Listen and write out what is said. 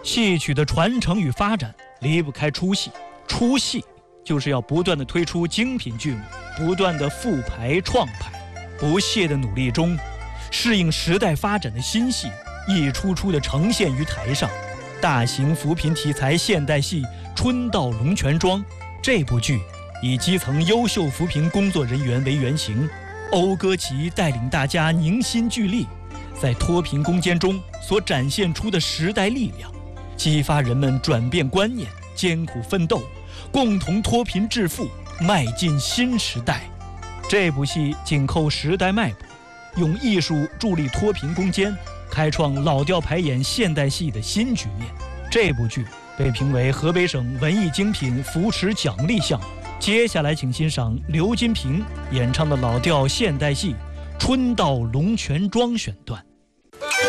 戏曲的传承与发展离不开出戏，出戏就是要不断地推出精品剧目，不断地复排创排，不懈的努力中，适应时代发展的新戏一出出的呈现于台上。大型扶贫题材现代戏《春到龙泉庄》这部剧，以基层优秀扶贫工作人员为原型，讴歌其带领大家凝心聚力，在脱贫攻坚中所展现出的时代力量，激发人们转变观念，艰苦奋斗，共同脱贫致富，迈进新时代。这部戏紧扣时代脉搏，用艺术助力脱贫攻坚，开创老调排演现代戏的新局面。这部剧被评为河北省文艺精品扶持奖励项目。接下来请欣赏刘金平演唱的老调现代戏《春到龙泉庄》选段。